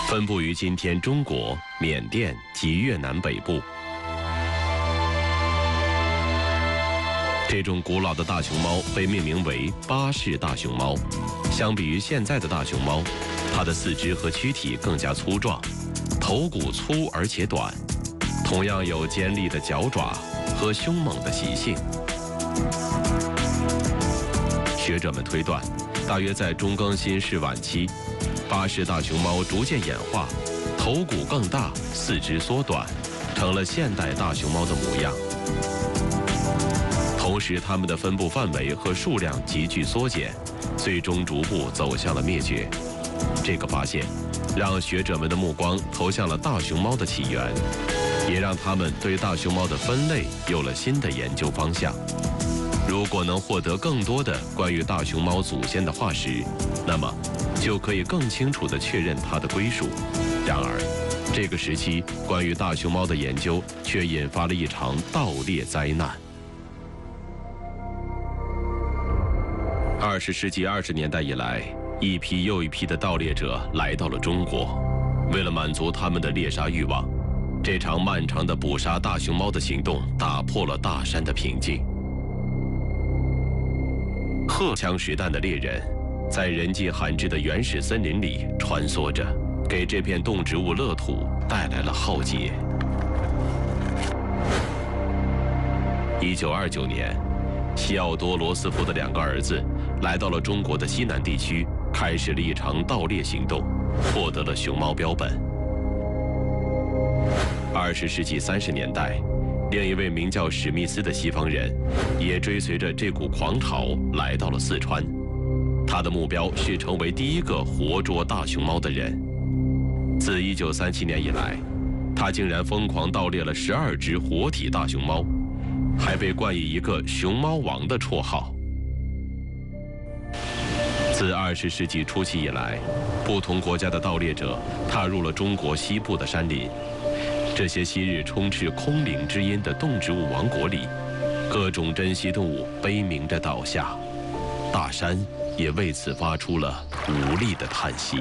分布于今天中国、缅甸及越南北部。这种古老的大熊猫被命名为巴氏大熊猫。相比于现在的大熊猫，它的四肢和躯体更加粗壮，头骨粗而且短，同样有尖利的脚爪和凶猛的习性。学者们推断，大约在中更新世晚期，巴氏大熊猫逐渐演化，头骨更大，四肢缩短，成了现代大熊猫的模样。同时，它们的分布范围和数量急剧缩减，最终逐步走向了灭绝。这个发现让学者们的目光投向了大熊猫的起源，也让他们对大熊猫的分类有了新的研究方向。如果能获得更多的关于大熊猫祖先的化石，那么就可以更清楚地确认它的归属。然而，这个时期关于大熊猫的研究却引发了一场盗猎灾难。20世纪20年代以来，一批又一批的盗猎者来到了中国。为了满足他们的猎杀欲望，这场漫长的捕杀大熊猫的行动打破了大山的平静。荷枪实弹的猎人在人迹罕至的原始森林里穿梭着，给这片动植物乐土带来了浩劫。1929年，西奥多·罗斯福的2个儿子来到了中国的西南地区，开始了一场盗猎行动，获得了熊猫标本。20世纪30年代，另一位名叫史密斯的西方人也追随着这股狂潮来到了四川，他的目标是成为第一个活捉大熊猫的人。自1937年以来，他竟然疯狂盗猎了12只活体大熊猫，还被冠以一个“熊猫王”的绰号。自20世纪初期以来，不同国家的盗猎者踏入了中国西部的山林。这些昔日充斥空灵之音的动植物王国里，各种珍稀动物悲鸣着倒下，大山也为此发出了无力的叹息。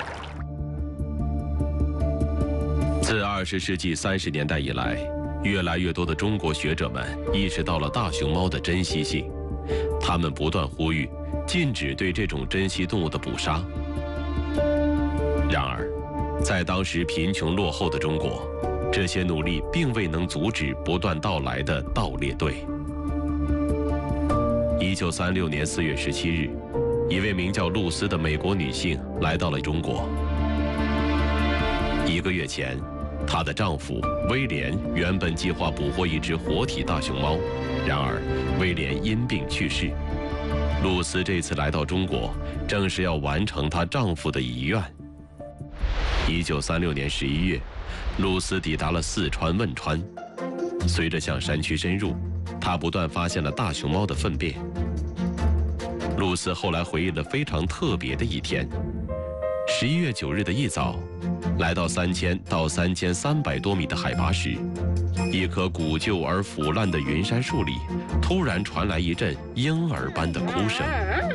自20世纪30年代以来，越来越多的中国学者们意识到了大熊猫的珍稀性，他们不断呼吁禁止对这种珍稀动物的捕杀。然而，在当时贫穷落后的中国，这些努力并未能阻止不断到来的盗猎队。1936年4月17日，一位名叫露丝的美国女性来到了中国。1个月前，她的丈夫威廉原本计划捕获一只活体大熊猫，然而威廉因病去世。露丝这次来到中国，正是要完成她丈夫的遗愿。1936年11月，露丝抵达了四川汶川。随着向山区深入，她不断发现了大熊猫的粪便。露丝后来回忆了非常特别的一天：11月9日的一早，来到3000到3300多米的海拔时，一棵古旧而腐烂的云杉树里突然传来一阵婴儿般的哭声。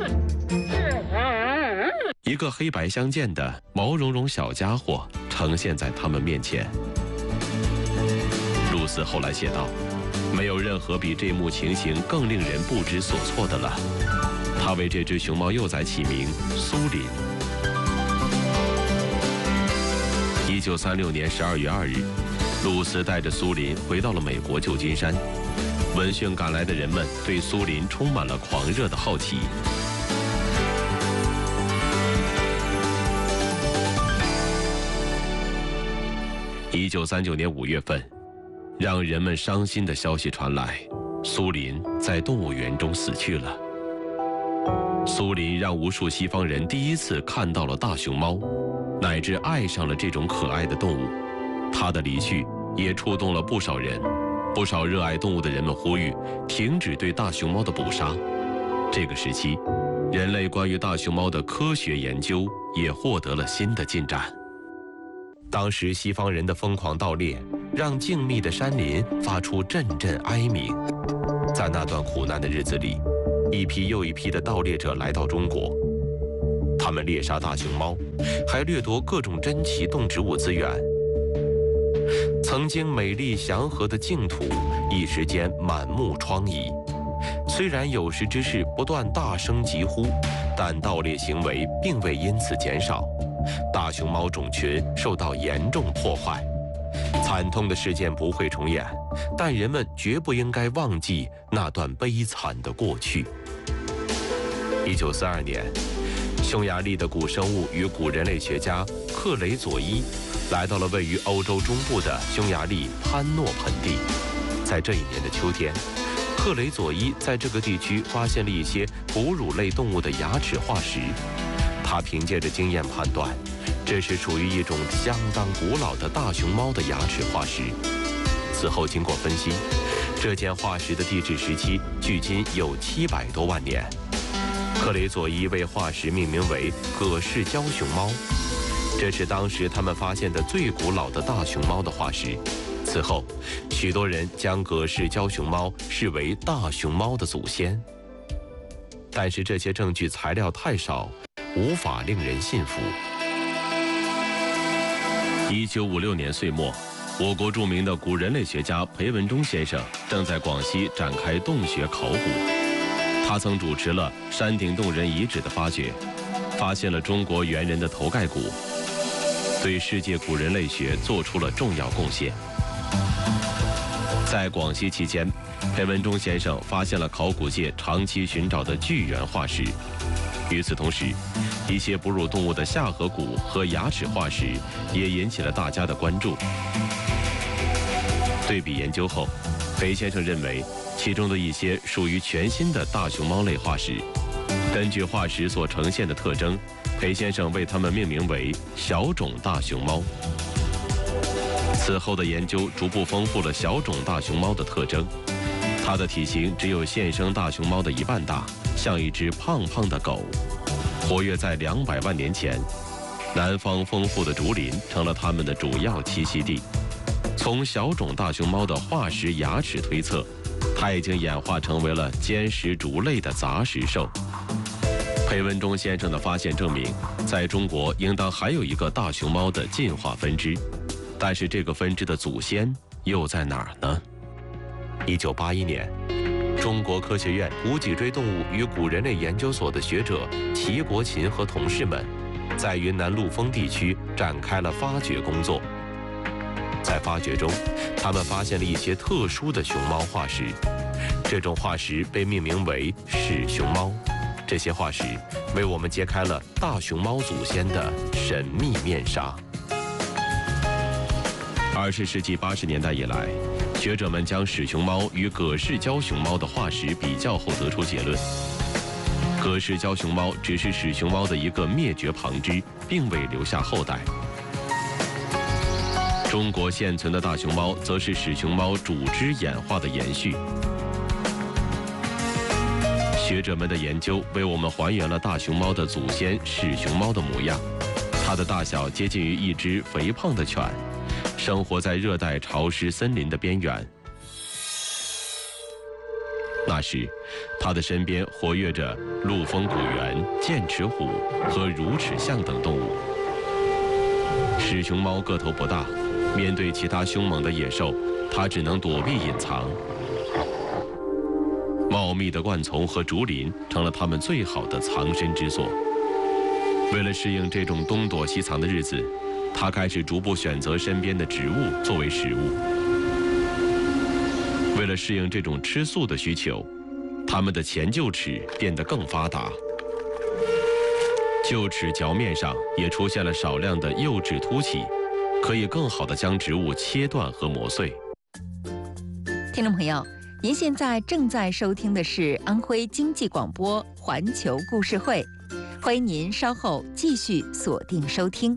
一个黑白相间的毛茸茸小家伙呈现在他们面前。露丝后来写道：“没有任何比这幕情形更令人不知所措的了。”他为这只熊猫幼崽起名苏林。1936年12月2日，露丝带着苏林回到了美国旧金山。闻讯赶来的人们对苏林充满了狂热的好奇。1939年5月份，让人们伤心的消息传来：苏林在动物园中死去了。苏林让无数西方人第一次看到了大熊猫，乃至爱上了这种可爱的动物。他的离去也触动了不少人，不少热爱动物的人们呼吁停止对大熊猫的捕杀。这个时期，人类关于大熊猫的科学研究也获得了新的进展。当时西方人的疯狂盗猎，让静谧的山林发出阵阵哀鸣。在那段苦难的日子里，一批又一批的盗猎者来到中国，他他们猎杀大熊猫，还掠夺各种珍奇动植物资源。曾经美丽祥和的净土，一时间满目疮痍。虽然有识之士不断大声疾呼，但盗猎行为并未因此减少，大熊猫种群受到严重破坏。惨痛的事件不会重演，但人们绝不应该忘记那段悲惨的过去。1942年，匈牙利的古生物与古人类学家克雷佐伊来到了位于欧洲中部的匈牙利潘诺盆地。在这一年的秋天，克雷佐伊在这个地区发现了一些哺乳类动物的牙齿化石。他凭借着经验判断，这是属于一种相当古老的大熊猫的牙齿化石。此后经过分析，这件化石的地质时期距今有700多万年。克雷佐伊为化石命名为葛氏胶熊猫，这是当时他们发现的最古老的大熊猫的化石。此后，许多人将葛氏胶熊猫视为大熊猫的祖先。但是这些证据材料太少，无法令人信服。1956年岁末，我国著名的古人类学家裴文中先生正在广西展开洞穴考古。他曾主持了山顶洞人遗址的发掘，发现了中国猿人的头盖骨，对世界古人类学做出了重要贡献。在广西期间，裴文中先生发现了考古界长期寻找的巨猿化石。与此同时，一些哺乳动物的下颌骨和牙齿化石也引起了大家的关注。对比研究后，裴先生认为其中的一些属于全新的大熊猫类化石。根据化石所呈现的特征，裴先生为它们命名为小种大熊猫。此后的研究逐步丰富了小种大熊猫的特征。它的体型只有现生大熊猫的1半大，像一只胖胖的狗，活跃在200万年前。南方丰富的竹林成了它们的主要栖息地。从小种大熊猫的化石牙齿推测，它已经演化成为了坚食竹类的杂食兽。裴文中先生的发现证明，在中国应当还有一个大熊猫的进化分支，但是这个分支的祖先又在哪儿呢？1981年，中国科学院无脊椎动物与古人类研究所的学者齐国勤和同事们，在云南陆丰地区展开了发掘工作。在发掘中，他们发现了一些特殊的熊猫化石，这种化石被命名为始熊猫。这些化石为我们揭开了大熊猫祖先的神秘面纱。20世纪80年代以来，学者们将始熊猫与葛氏胶熊猫的化石比较后得出结论：葛氏胶熊猫只是始熊猫的一个灭绝旁支，并未留下后代。中国现存的大熊猫则是始熊猫主支演化的延续。学者们的研究为我们还原了大熊猫的祖先始熊猫的模样，它的大小接近于一只肥胖的犬，生活在热带潮湿森林的边缘。那时，它的身边活跃着陆丰古猿、剑齿虎和乳齿象等动物。始熊猫个头不大，面对其他凶猛的野兽，它只能躲避隐藏。茂密的灌丛和竹林成了它们最好的藏身之所。为了适应这种东躲西藏的日子，它开始逐步选择身边的植物作为食物。为了适应这种吃素的需求，它们的前臼齿变得更发达，臼齿嚼面上也出现了少量的釉质凸起，可以更好地将植物切断和磨碎。 听众朋友，您现在正在收听的是安徽经济广播环球故事会，欢迎您稍后继续锁定收听。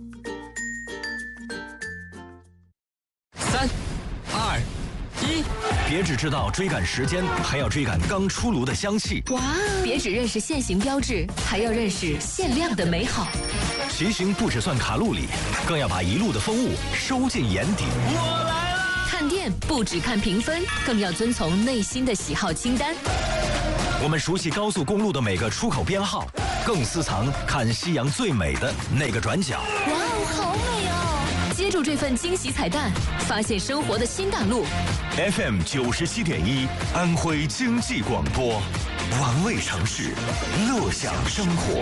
3、2、1，别只知道追赶时间，还要追赶刚出炉的香气。 哇！别只认识现行标志，还要认识限量的美好。 骑行不只算卡路里，更要把一路的风物收进眼底。我来了！ 看店不只看评分，更要遵从内心的喜好清单。 我们熟悉高速公路的每个出口编号， 更私藏看西洋最美的那个转角。 哇哦，好美哦！接住这份惊喜彩蛋，发现生活的新大陆。 FM 97.1，安徽经济广播，玩味城市，乐享生活。